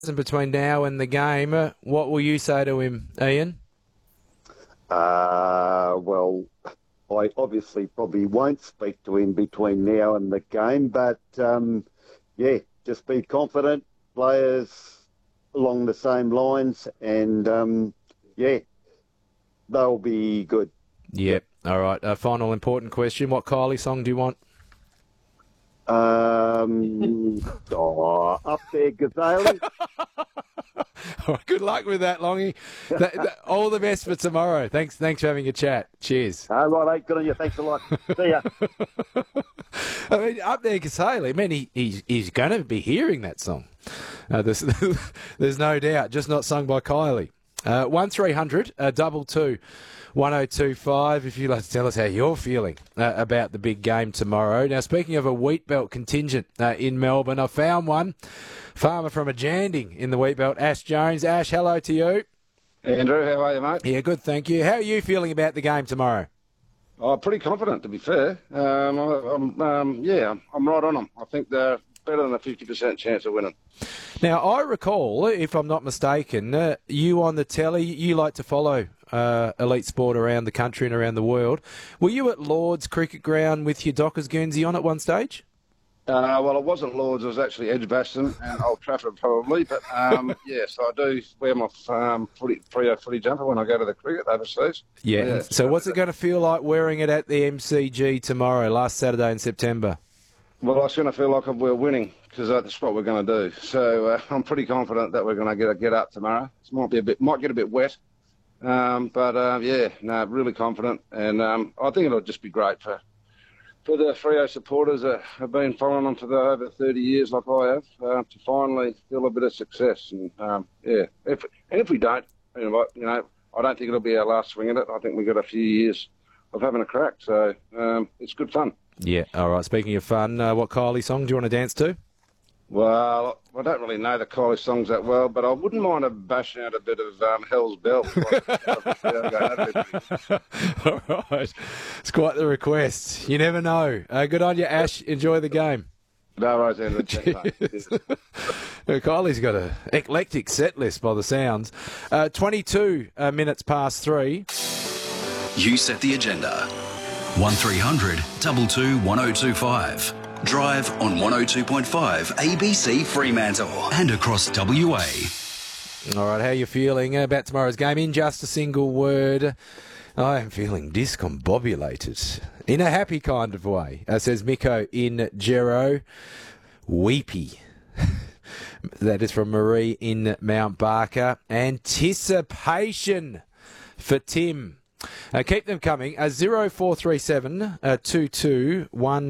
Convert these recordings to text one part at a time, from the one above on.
between now and the game, what will you say to him, Ian? Well, I obviously probably won't speak to him between now and the game, but just be confident, players along the same lines, and they'll be good. Yep. All right. Final important question. What Kylie song do you want? Up there, Gazelle. All right, good luck with that, Longy. All the best for tomorrow. Thanks for having a chat. Cheers. Right, good on you. Thanks a lot. See ya. I mean, up there, Casale. I mean, he's going to be hearing that song. There's no doubt. Just not sung by Kylie. 1300 222 1025. If you'd like to tell us how you're feeling about the big game tomorrow. Now, speaking of a wheat belt contingent in Melbourne, I found one. Farmer from a Janding in the wheat belt, Ash Jones. Ash, hello to you. Andrew, how are you, mate? Yeah, good, thank you. How are you feeling about the game tomorrow? Oh, pretty confident, to be fair. I'm right on them. I think they're better than a 50% chance of winning. Now, I recall, if I'm not mistaken, you on the telly, you like to follow elite sport around the country and around the world. Were you at Lord's Cricket Ground with your Dockers Guernsey on at one stage? Well, it wasn't Lord's, it was actually Edgbaston and Old Trafford probably, but yes, I do wear my footy jumper when I go to the cricket overseas. Yeah. So what's it going to feel like wearing it at the MCG tomorrow, last Saturday in September? Well, it's going to feel like we're winning because that's what we're going to do. So I'm pretty confident that we're going to get up tomorrow. It might get a bit wet, really confident, and I think it'll just be great for the Freo supporters that have been following them for over 30 years, like I have, to finally feel a bit of success. And if we don't, I don't think it'll be our last swing at it. I think we've got a few years of having a crack. So it's good fun. Yeah. All right. Speaking of fun, what Kylie song do you want to dance to? Well, I don't really know the Kylie songs that well, but I wouldn't mind bashing out a bit of Hell's Bell. All right. It's quite the request. You never know. Good on you, Ash. Enjoy the game. No worries, Andrew. Kylie's got an eclectic set list by the sounds. 22 minutes past 3. You set the agenda. 1300 222 1025. Drive on 102.5 ABC Fremantle and across WA. All right, how are you feeling about tomorrow's game? In just a single word, I am feeling discombobulated in a happy kind of way, says Miko in Gero. Weepy. That is from Marie in Mount Barker. Anticipation for Tim. Keep them coming. 0437 22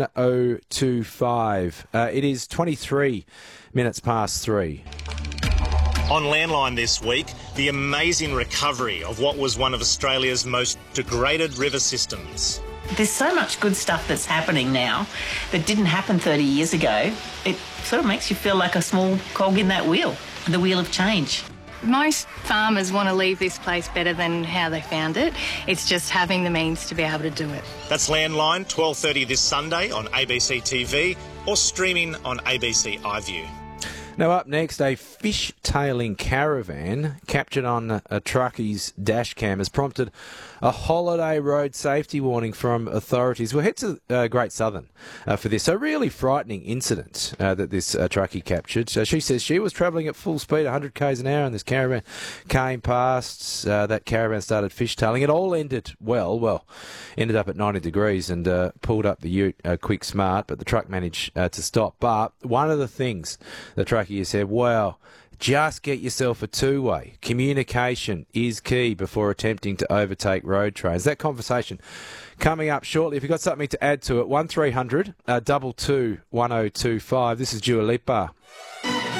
1025. It is 23 minutes past 3. On Landline this week, the amazing recovery of what was one of Australia's most degraded river systems. There's so much good stuff that's happening now that didn't happen 30 years ago. It sort of makes you feel like a small cog in that wheel, the wheel of change. Most farmers want to leave this place better than how they found it. It's just having the means to be able to do it. That's Landline, 12:30 this Sunday on ABC TV or streaming on ABC iView. Now up next, a fish-tailing caravan captured on a truckie's dash cam has prompted a holiday road safety warning from authorities. We'll head to Great Southern for this. A really frightening incident that this truckie captured. She says she was travelling at full speed, 100 k's an hour, and this caravan came past. That caravan started fishtailing. It all ended well, ended up at 90 degrees and pulled up the ute quick smart, but the truck managed to stop. But one of the things the truckie said, wow, just get yourself a two-way. Communication is key before attempting to overtake road trains. That conversation coming up shortly. If you've got something to add to it, 1300 222 1025. This is Dua Lipa.